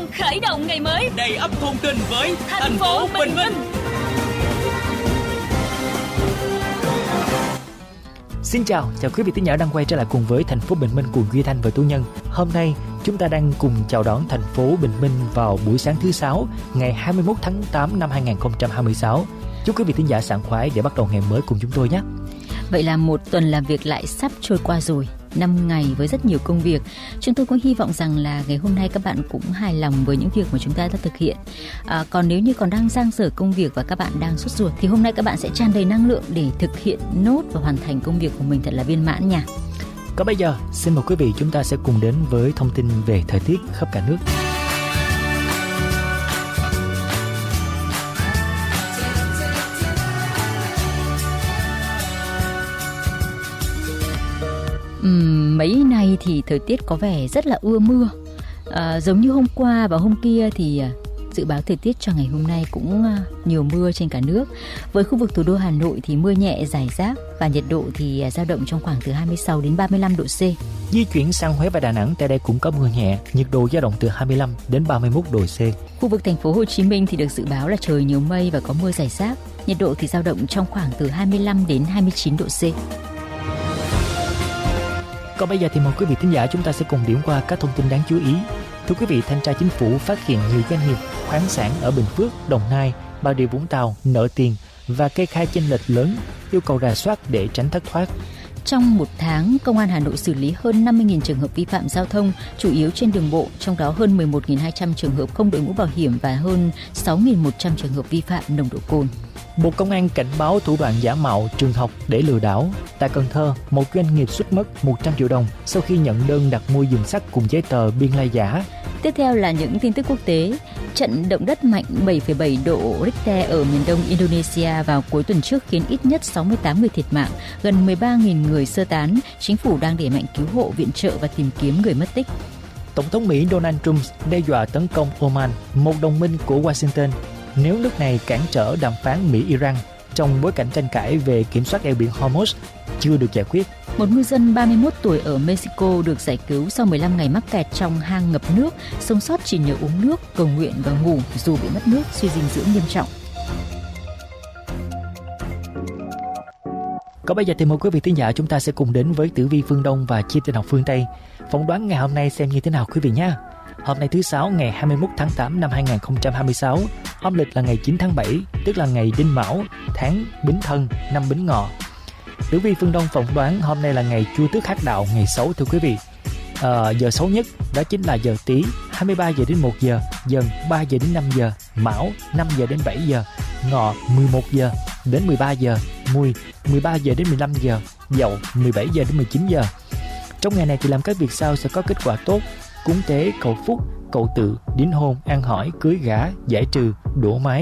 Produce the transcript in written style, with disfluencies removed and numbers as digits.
thông khởi động ngày mới, đầy ắp thông tin với thành phố Bình Minh. Xin chào quý vị thính giả đang quay trở lại cùng với thành phố Bình Minh của Duy Thanh và Tú Nhân. Hôm nay chúng ta đang cùng chào đón thành phố Bình Minh vào buổi sáng thứ Sáu, ngày 21 tháng 8 năm 2026. Chúc quý vị thính giả sảng khoái để bắt đầu ngày mới cùng chúng tôi nhé. Vậy là một tuần làm việc lại sắp trôi qua rồi, 5 ngày với rất nhiều công việc. Chúng tôi cũng hy vọng rằng là ngày hôm nay các bạn cũng hài lòng với những việc mà chúng ta đã thực hiện. Còn nếu như còn đang dang dở công việc và các bạn đang sốt ruột thì hôm nay các bạn sẽ tràn đầy năng lượng để thực hiện nốt và hoàn thành công việc của mình thật là viên mãn nha. Còn bây giờ, xin mời quý vị chúng ta sẽ cùng đến với thông tin về thời tiết khắp cả nước. Mấy nay thì thời tiết có vẻ rất là ưa mưa. Giống như hôm qua và hôm kia thì dự báo thời tiết cho ngày hôm nay cũng nhiều mưa trên cả nước. Với khu vực thủ đô Hà Nội thì mưa nhẹ rải rác và nhiệt độ thì dao động trong khoảng từ 26 đến 35 độ C. Di chuyển sang Huế và Đà Nẵng, tại đây cũng có mưa nhẹ, nhiệt độ dao động từ 25 đến 31 độ C. Khu vực thành phố Hồ Chí Minh thì được dự báo là trời nhiều mây và có mưa rải rác, nhiệt độ thì dao động trong khoảng từ 25 đến 29 độ C. Còn bây giờ thì mời quý vị thính giả chúng ta sẽ cùng điểm qua các thông tin đáng chú ý. Thưa quý vị, Thanh tra Chính phủ phát hiện nhiều doanh nghiệp khoáng sản ở Bình Phước, Đồng Nai, Bà Rịa Vũng Tàu nợ tiền và kê khai chênh lệch lớn, yêu cầu rà soát để tránh thất thoát. Trong một tháng, Công an Hà Nội xử lý hơn 50.000 trường hợp vi phạm giao thông, chủ yếu trên đường bộ, trong đó hơn 11.200 trường hợp không đội mũ bảo hiểm và hơn 6.100 trường hợp vi phạm nồng độ cồn. Bộ Công an cảnh báo thủ đoạn giả mạo trường học để lừa đảo. Tại Cần Thơ, một doanh nghiệp suýt mất 100 triệu đồng sau khi nhận đơn đặt mua giường sắt cùng giấy tờ biên lai giả. Tiếp theo là những tin tức quốc tế. Trận động đất mạnh 7,7 độ Richter ở miền đông Indonesia vào cuối tuần trước khiến ít nhất 68 người thiệt mạng, gần 13.000 người sơ tán. Chính phủ đang đẩy mạnh cứu hộ, viện trợ và tìm kiếm người mất tích. Tổng thống Mỹ Donald Trump đe dọa tấn công Oman, một đồng minh của Washington, nếu nước này cản trở đàm phán Mỹ-Iran trong bối cảnh tranh cãi về kiểm soát eo biển Hormuz chưa được giải quyết. Một ngư dân 31 tuổi ở Mexico được giải cứu sau 15 ngày mắc kẹt trong hang ngập nước, sống sót chỉ nhờ uống nước, cầu nguyện và ngủ dù bị mất nước, suy dinh dưỡng nghiêm trọng. Còn bây giờ thì mời quý vị thính giả chúng ta sẽ cùng đến với tử vi phương Đông và chiêm tinh học phương Tây. Phỏng đoán ngày hôm nay xem như thế nào quý vị nhé. Hôm nay thứ Sáu ngày 21 tháng 8 năm 2026, âm lịch là ngày 9 tháng 7, tức là ngày Đinh Mão, tháng Bính Thân, năm Bính Ngọ. Tử vi phương Đông phỏng đoán hôm nay là ngày Chu Tước Hắc Đạo, ngày xấu thưa quý vị. Giờ xấu nhất đó chính là giờ Tý 23 giờ đến 1 giờ, Dần 3 giờ đến 5 giờ, Mão 5 giờ đến 7 giờ, Ngọ 11 giờ đến 13 giờ, Mùi 13 giờ đến 15 giờ, Dậu 17 giờ đến 19 giờ. Trong ngày này thì làm các việc sau sẽ có kết quả tốt: cúng tế, cầu phúc, cầu tự, đính hôn, ăn hỏi, cưới gả, giải trừ, đổ mái,